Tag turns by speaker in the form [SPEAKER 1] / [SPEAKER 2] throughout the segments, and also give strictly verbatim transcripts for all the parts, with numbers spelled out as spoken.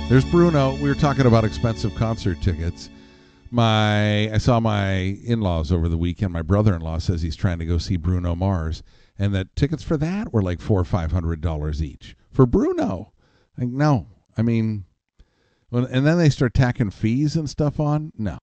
[SPEAKER 1] There's Bruno. We were talking about expensive concert tickets. My I saw my in-laws over the weekend. My brother-in-law says he's trying to go see Bruno Mars, and that tickets for that were like four or five hundred dollars each for Bruno. Like, no, I mean, well, and then they start tacking fees and stuff on. No.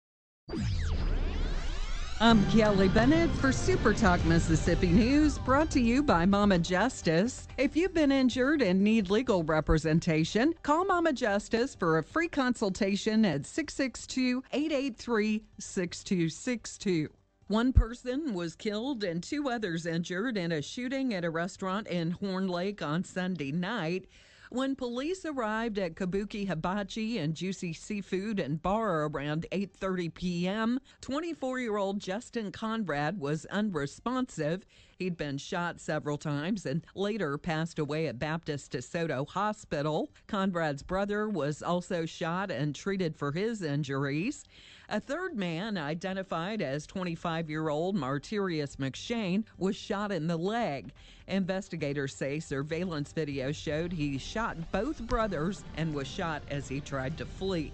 [SPEAKER 2] I'm Kelly Bennett for Super Talk Mississippi News, brought to you by Mama Justice. If you've been injured and need legal representation, call Mama Justice for a free consultation at six six two, eight eight three, six two six two. One person was killed and two others injured in a shooting at a restaurant in Horn Lake on Sunday night. When police arrived at Kabuki Hibachi and Juicy Seafood and Bar around eight thirty p.m., twenty-four-year-old Justin Conrad was unresponsive. He'd been shot several times and later passed away at Baptist DeSoto Hospital. Conrad's brother was also shot and treated for his injuries. A third man, identified as twenty-five-year-old Martirius McShane, was shot in the leg. Investigators say surveillance video showed he shot both brothers and was shot as he tried to flee.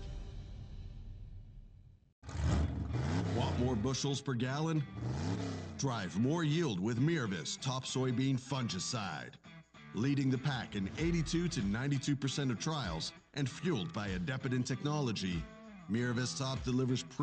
[SPEAKER 3] Want more bushels per gallon? Drive more yield with Miravis Top Soybean Fungicide. Leading the pack in eighty-two to ninety-two percent of trials and fueled by Adepidin technology, Miravis Top delivers